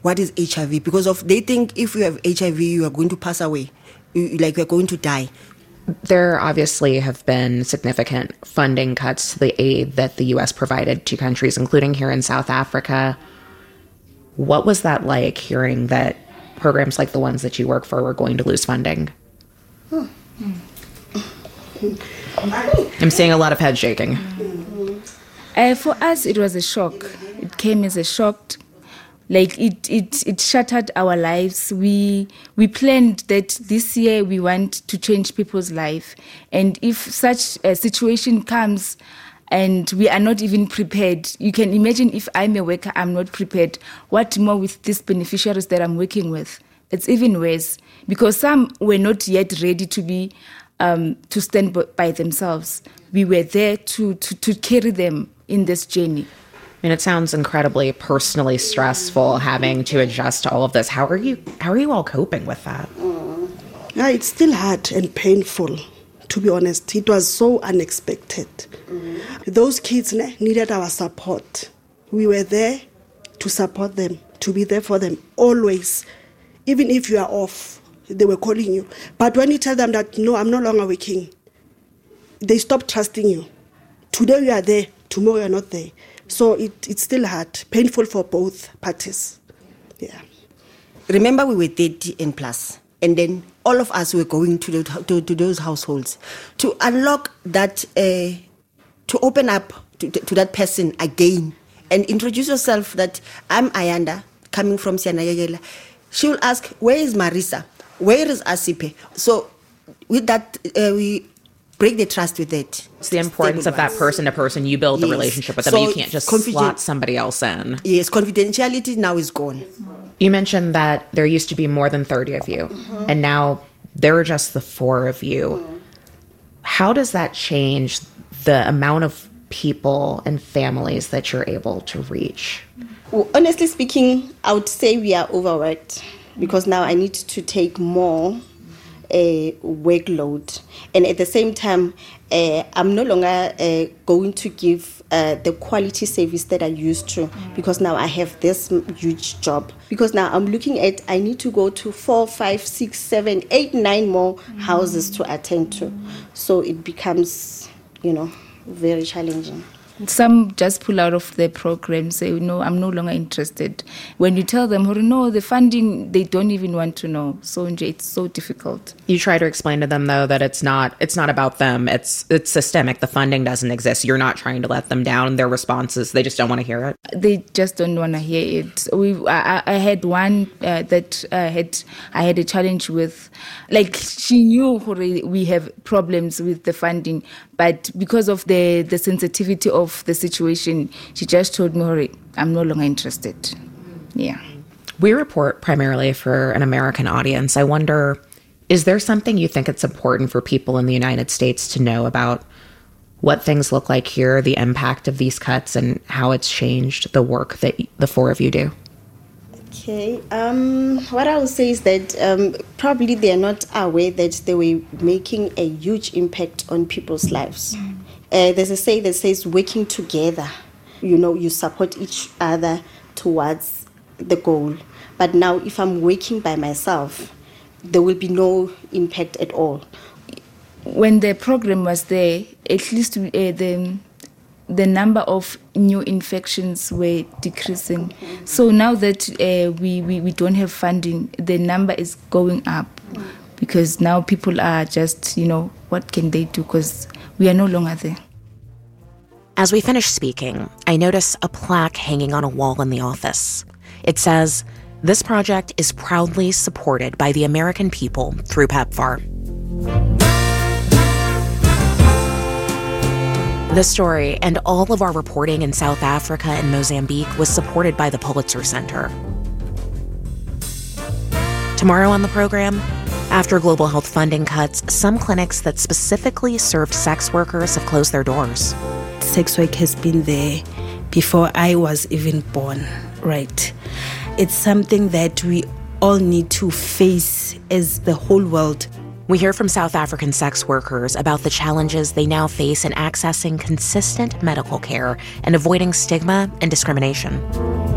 what is HIV, because they think if you have HIV, you are going to pass away, like you're going to die. There obviously have been significant funding cuts to the aid that the U.S. provided to countries, including here in South Africa. What was that like, hearing that programs like the ones that you work for were going to lose funding? I'm seeing a lot of head shaking. For us, it was a shock. It came as a shock. Like it shattered our lives. We planned that this year we want to change people's life. And if such a situation comes and we are not even prepared, you can imagine if I'm a worker, I'm not prepared. What more with these beneficiaries that I'm working with? It's even worse, because some were not yet ready to be to stand by themselves. We were there to carry them in this journey. And it sounds incredibly personally stressful having to adjust to all of this. How are you all coping with that? Yeah, it's still hard and painful, to be honest. It was so unexpected. Those kids needed our support. We were there to support them, to be there for them, always. Even if you are off, they were calling you. But when you tell them that, no, I'm no longer working, they stop trusting you. Today you are there, tomorrow you are not there. So it's still hard, painful for both parties. Yeah. Remember, we were 30 and plus, and then all of us were going to those households to unlock that, to open up to that person again and introduce yourself that I'm Ayanda, coming from Sianayela. She will ask, where is Marisa? Where is Asipe? So with that, we break the trust with it. It's the importance of that person to person. You build the relationship with them. So you can't just slot somebody else in. Yes, confidentiality now is gone. You mentioned that there used to be more than 30 of you, and now there are just the 4 of you. How does that change the amount of people and families that you're able to reach? Well, honestly speaking, I would say we are overworked, because now I need to take more workload, and at the same time I'm no longer going to give the quality service that I used to, because now I have this huge job, because now I'm looking at I need to go to 4, 5, 6, 7, 8, 9 more houses to attend to, so it becomes very challenging. Some just pull out of the program, say, no, I'm no longer interested. When you tell them, no, the funding, they don't even want to know. So it's so difficult. You try to explain to them, though, that it's not about them. It's systemic. The funding doesn't exist. You're not trying to let them down. Their responses, they just don't want to hear it. They just don't want to hear it. I had one that I had a challenge with. Like, she knew we have problems with the funding, but because of the sensitivity of the situation, she just told me, I'm no longer interested. Yeah. We report primarily for an American audience. I wonder, is there something you think it's important for people in the United States to know about what things look like here, the impact of these cuts, and how it's changed the work that the 4 of you do? Okay. What I would say is that probably they are not aware that they were making a huge impact on people's lives. There's a saying that says, working together, you support each other towards the goal. But now if I'm working by myself, there will be no impact at all. When the program was there, at least the number of new infections were decreasing. So now that we don't have funding, the number is going up, because now people are just, what can they do, because we are no longer there. As we finish speaking, I notice a plaque hanging on a wall in the office. It says, "This project is proudly supported by the American people through PEPFAR." This story and all of our reporting in South Africa and Mozambique was supported by the Pulitzer Center. Tomorrow on the program, after global health funding cuts, some clinics that specifically served sex workers have closed their doors. Sex work has been there before I was even born, right? It's something that we all need to face as the whole world. We hear from South African sex workers about the challenges they now face in accessing consistent medical care and avoiding stigma and discrimination.